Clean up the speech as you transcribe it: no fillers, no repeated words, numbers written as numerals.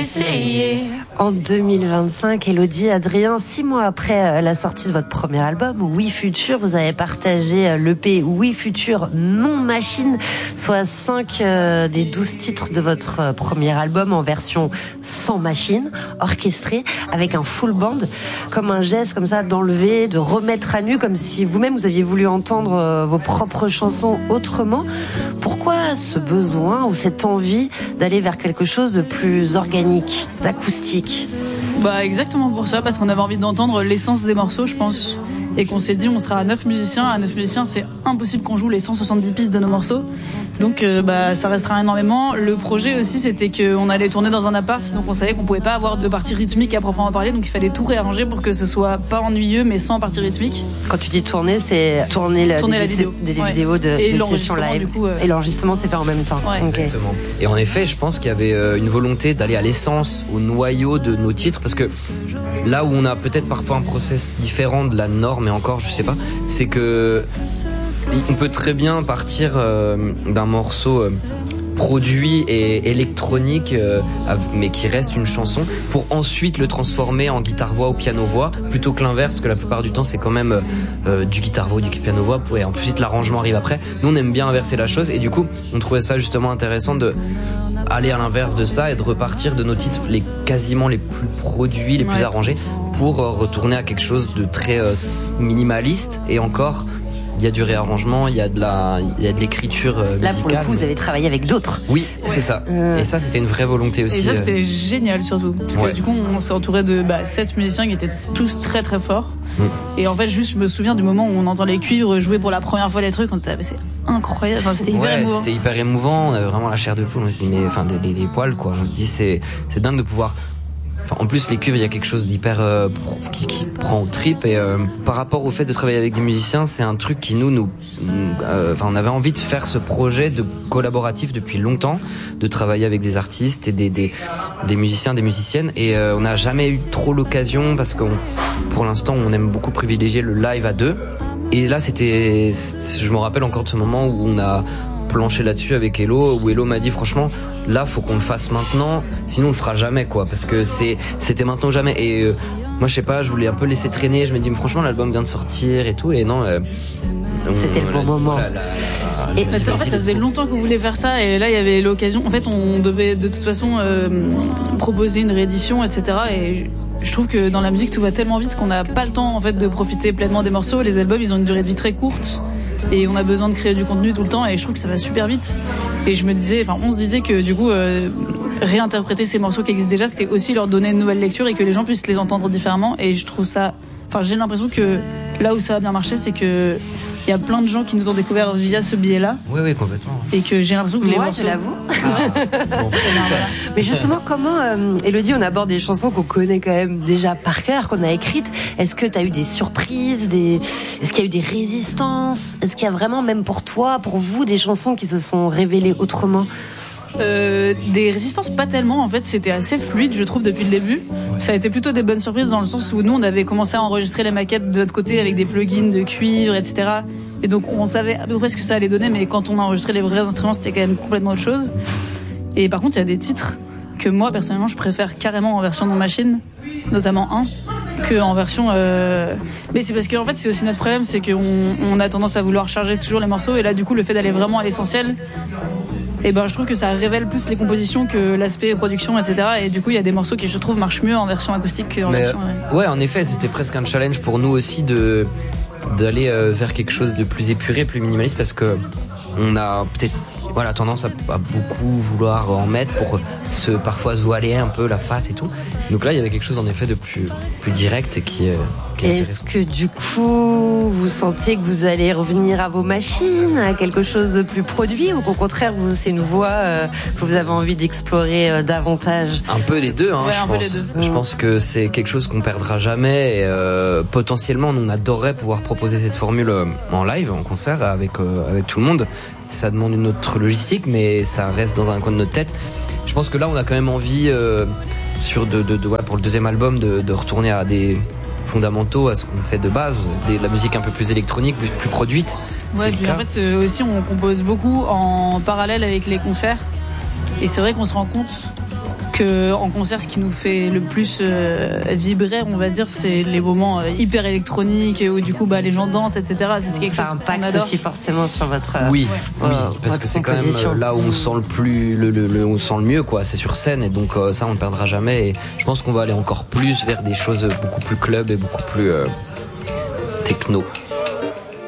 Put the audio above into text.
essayer. En 2025, Elodie, Adrien, 6 mois après la sortie de votre premier album, Oui Futur, vous avez partagé l'EP Oui Futur Non Machine, soit 5 des 12 titres de votre premier album en version sans machine, orchestrée, avec un full band, comme un geste comme ça d'enlever, de remettre à nu, comme si vous-même vous aviez voulu entendre vos propres chansons autrement. Pourquoi ce besoin ou cette envie d'aller vers quelque chose de plus organique, d'acoustique? Bah exactement pour ça, parce qu'on avait envie d'entendre l'essence des morceaux, je pense, et qu'on s'est dit on sera à 9 musiciens. À 9 musiciens, c'est impossible qu'on joue les 170 pistes de nos morceaux, donc ça restera énormément. Le projet aussi, c'était qu'on allait tourner dans un appart, donc on savait qu'on pouvait pas avoir de partie rythmique à proprement parler, donc il fallait tout réarranger pour que ce soit pas ennuyeux mais sans partie rythmique. Quand tu dis tourner, c'est tourner la vidéo, des vidéos des sessions live, du coup, et l'enregistrement c'est fait en même temps. Ouais. Okay. Exactement. Et en effet, je pense qu'il y avait une volonté d'aller à l'essence, au noyau de nos titres, parce que là où on a peut-être parfois un process différent de la norme, et encore je sais pas, c'est que on peut très bien partir d'un morceau produit et électronique, mais qui reste une chanson, pour ensuite le transformer en guitare-voix ou piano-voix, plutôt que l'inverse, parce que la plupart du temps c'est quand même du guitare-voix ou du piano-voix, et ensuite l'arrangement arrive après. Nous on aime bien inverser la chose, et du coup on trouvait ça justement intéressant de aller à l'inverse de ça et de repartir de nos titres quasiment les plus produits, les plus arrangés, pour retourner à quelque chose de très minimaliste. Et encore, il y a du réarrangement, il y a de l'écriture musicale. Là, pour le coup, vous avez travaillé avec d'autres. Oui, c'est ça. Et ça, c'était une vraie volonté aussi. Et ça, c'était génial surtout. Parce que du coup, on s'est entouré de 7 musiciens qui étaient tous très très forts. Et en fait, juste, je me souviens du moment où on entend les cuivres jouer pour la première fois les trucs, on était, c'est incroyable. Enfin, c'était hyper émouvant. C'était hyper émouvant. On avait vraiment la chair de poule. On se dit, mais enfin, des poils, quoi. On se dit, c'est dingue de pouvoir. Enfin, en plus, les cuivres, il y a quelque chose d'hyper qui prend au trip, et par rapport au fait de travailler avec des musiciens, c'est un truc qui on avait envie de faire ce projet de collaboratif depuis longtemps, de travailler avec des artistes et des musiciens, des musiciennes, et on n'a jamais eu trop l'occasion, parce que pour l'instant, on aime beaucoup privilégier le live à deux. Et là, je me rappelle encore de ce moment où on a planché là-dessus avec Hello, où Hello m'a dit franchement là faut qu'on le fasse maintenant, sinon on le fera jamais, quoi, parce que c'était maintenant ou jamais. Et moi je sais pas, je voulais un peu laisser traîner, je me dis mais franchement l'album vient de sortir et tout, et non, c'était le bon moment. Et en fait ça faisait longtemps qu'on voulait faire ça, et là il y avait l'occasion. En fait on devait de toute façon proposer une réédition, etc. Et je trouve que dans la musique tout va tellement vite qu'on n'a pas le temps en fait de profiter pleinement des morceaux. Les albums ils ont une durée de vie très courte, et on a besoin de créer du contenu tout le temps, et je trouve que ça va super vite. Et on se disait que du coup réinterpréter ces morceaux qui existent déjà, c'était aussi leur donner une nouvelle lecture et que les gens puissent les entendre différemment. Et je trouve ça, j'ai l'impression que là où ça a bien marché, c'est que il y a plein de gens qui nous ont découvert via ce biais-là. Oui, complètement. Et que j'ai l'impression que les morceaux... je l'avoue. Bon. Mais justement, comment, Elodie, on aborde des chansons qu'on connaît quand même déjà par cœur, qu'on a écrites. Est-ce que tu as eu des surprises, est-ce qu'il y a eu des résistances? Est-ce qu'il y a vraiment, même pour toi, pour vous, des chansons qui se sont révélées autrement? Des résistances pas tellement, en fait c'était assez fluide je trouve depuis le début. Ça a été plutôt des bonnes surprises, dans le sens où nous on avait commencé à enregistrer les maquettes de notre côté avec des plugins de cuivre, etc. Et donc on savait à peu près ce que ça allait donner, mais quand on a enregistré les vrais instruments c'était quand même complètement autre chose. Et par contre il y a des titres que moi personnellement je préfère carrément en version non machine, notamment un, que en version mais c'est parce que en fait c'est aussi notre problème, c'est qu'on a tendance à vouloir charger toujours les morceaux, et là du coup le fait d'aller vraiment à l'essentiel, et je trouve que ça révèle plus les compositions que l'aspect production, etc. Et du coup, il y a des morceaux qui, je trouve, marchent mieux en version acoustique qu'en version... Ouais, en effet, c'était presque un challenge pour nous aussi d'aller vers quelque chose de plus épuré, plus minimaliste, parce que on a peut-être tendance à beaucoup vouloir en mettre pour parfois se voiler un peu la face et tout. Donc là, il y avait quelque chose en effet de plus direct et qui est Est-ce que du coup, vous sentiez que vous allez revenir à vos machines, à quelque chose de plus produit, ou qu'au contraire, c'est une voie que vous avez envie d'explorer davantage? Un peu les deux, je pense. Les deux. Je pense que c'est quelque chose qu'on perdra jamais, et potentiellement, nous, on adorerait pouvoir proposer cette formule en live, en concert, avec tout le monde. Ça demande une autre logistique, mais ça reste dans un coin de notre tête. Je pense que là, on a quand même envie, pour le deuxième album, de retourner à des fondamentaux, à ce qu'on fait de base, de la musique un peu plus électronique, plus produite. Ouais, puis en fait aussi on compose beaucoup en parallèle avec les concerts, et c'est vrai qu'on se rend compte que en concert, ce qui nous fait le plus vibrer, on va dire, c'est les moments hyper électroniques où du coup les gens dansent, etc. C'est quelque chose qu'on adore. Ça impacte aussi forcément sur votre oui, parce que c'est quand même là où on sent on sent le mieux, quoi. C'est sur scène, et donc ça on ne perdra jamais. Et je pense qu'on va aller encore plus vers des choses beaucoup plus club et beaucoup plus techno.